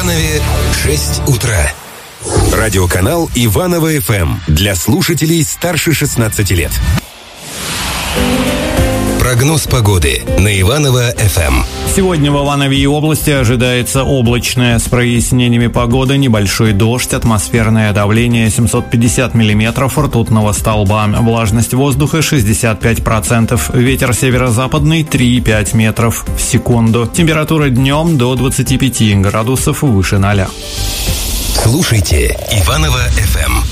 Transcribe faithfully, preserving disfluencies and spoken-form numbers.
Иванове шесть утра. Радиоканал Иваново-ФМ для слушателей старше шестнадцати лет. Прогноз погоды на Иваново-ФМ. Сегодня в Иванове и области ожидается облачная с прояснениями погоды, небольшой дождь, атмосферное давление семьсот пятьдесят миллиметров ртутного столба, влажность воздуха шестьдесят пять процентов, ветер северо-западный три и пять метров в секунду, температура днем до двадцати пяти градусов выше ноля. Слушайте Иваново-ФМ.